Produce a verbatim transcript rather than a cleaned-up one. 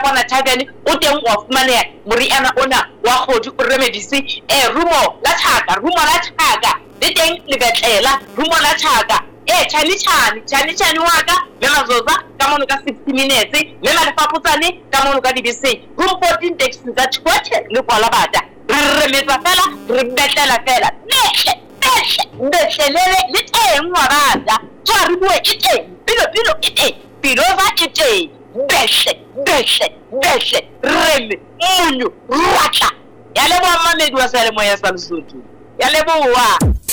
bona thabeng o teng wa fumaneha moriana ona wa kgodi o remedisi eh rumo la thaka rumo la thaka le teng lebetlela rumo la thaka eh chani chani chani chani waka le mazoza ka mono ka sixty minutes le la lefapotsane ka mono ka dibese room fourteen taxi tsa tshwete le kwala bata re metsa fela re betlela fela nehle nehle betlelele le teng wa bata tswa re bue e teng pilo pilo e teng pilova e teng behle behle behle reme munyu ratla ya leboha mamedi wa sale moya sa Lesotho ya leboha.